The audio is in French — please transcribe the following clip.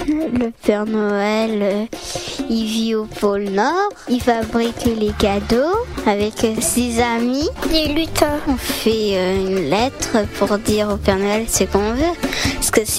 Le Père Noël, il vit au pôle Nord. Il fabrique les cadeaux avec ses amis. Des lutins. On fait une lettre pour dire au Père Noël ce qu'on veut. Parce que